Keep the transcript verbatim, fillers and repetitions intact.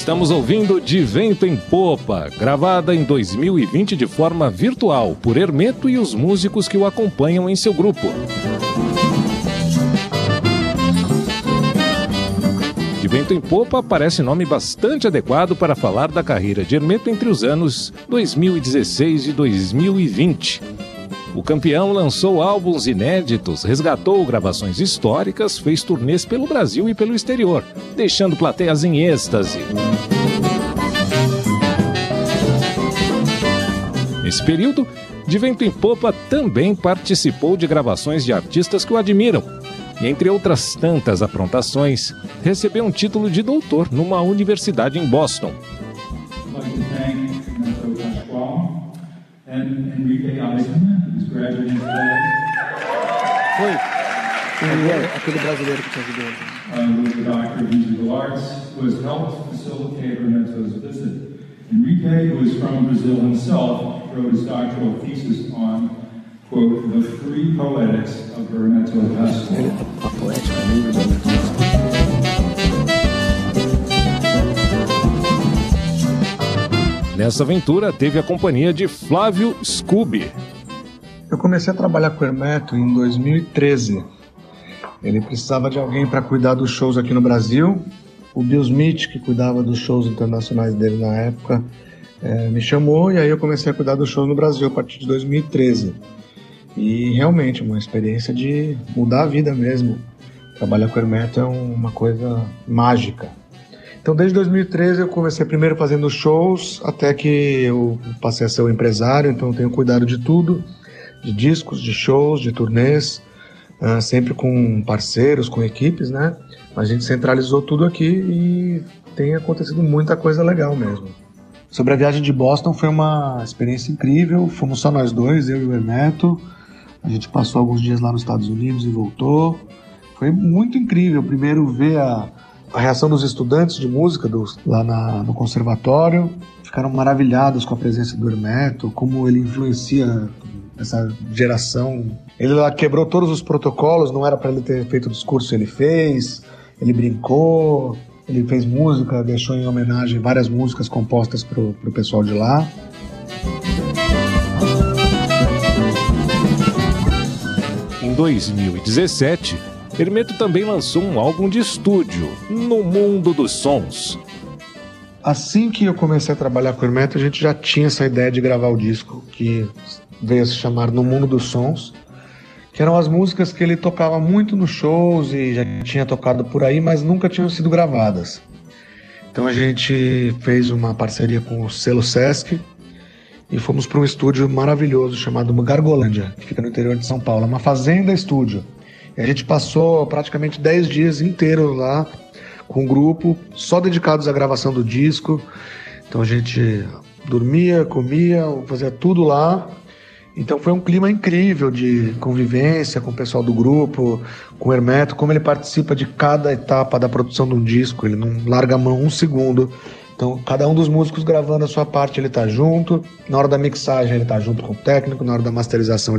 Estamos ouvindo De Vento em Popa, gravada em dois mil e vinte de forma virtual por Hermeto e os músicos que o acompanham em seu grupo. De Vento em Popa parece nome bastante adequado para falar da carreira de Hermeto entre os anos dois mil e dezesseis e dois mil e vinte. O campeão lançou álbuns inéditos, resgatou gravações históricas, fez turnês pelo Brasil e pelo exterior, deixando plateias em êxtase. Nesse período, De Vento em Popa também participou de gravações de artistas que o admiram. E, entre outras tantas aprontações, recebeu um título de doutor numa universidade em Boston. Foi. É, aquele brasileiro que te ajudou. The doctor of musical arts who has helped facilitate Hermeto's visit. Enrique, who is from Brazil himself, wrote his doctoral thesis on, quote, the free poetics of Hermeto Pascoal. A poética livre do Hermeto Pascoal. Nessa aventura, teve a companhia de Flávio Scooby. Eu comecei a trabalhar com o Hermeto em dois mil e treze. Ele precisava de alguém para cuidar dos shows aqui no Brasil. O Bill Smith, que cuidava dos shows internacionais dele na época, é, me chamou e aí eu comecei a cuidar dos shows no Brasil a partir de dois mil e treze. E realmente, uma experiência de mudar a vida mesmo. Trabalhar com o Hermeto é uma coisa mágica. Então, desde dois mil e treze, eu comecei primeiro fazendo shows, até que eu passei a ser o empresário, então eu tenho cuidado de tudo, de discos, de shows, de turnês, uh, sempre com parceiros, com equipes, né? A gente centralizou tudo aqui e tem acontecido muita coisa legal mesmo. Sobre a viagem de Boston, foi uma experiência incrível, fomos só nós dois, eu e o Hermeto, a gente passou alguns dias lá nos Estados Unidos e voltou, foi muito incrível, primeiro ver a A reação dos estudantes de música do, lá na, no conservatório, ficaram maravilhados com a presença do Hermeto, como ele influencia essa geração. Ele lá quebrou todos os protocolos, não era para ele ter feito o discurso, ele fez, ele brincou, ele fez música, deixou em homenagem várias músicas compostas pro, pro pessoal de lá. Em dois mil e dezessete, Hermeto também lançou um álbum de estúdio, No Mundo dos Sons. Assim que eu comecei a trabalhar com o Hermeto, a gente já tinha essa ideia de gravar o disco, que veio a se chamar No Mundo dos Sons, que eram as músicas que ele tocava muito nos shows e já tinha tocado por aí, mas nunca tinham sido gravadas. Então a gente fez uma parceria com o selo Sesc e fomos para um estúdio maravilhoso chamado Gargolândia, que fica no interior de São Paulo, uma fazenda estúdio. E a gente passou praticamente dez dias inteiros lá com um grupo, só dedicados à gravação do disco. Então a gente dormia, comia, fazia tudo lá. Então foi um clima incrível de convivência com o pessoal do grupo, com o Hermeto, como ele participa de cada etapa da produção de um disco, ele não larga a mão um segundo. Então cada um dos músicos gravando a sua parte, ele tá junto. Na hora da mixagem ele tá junto com o técnico, na hora da masterização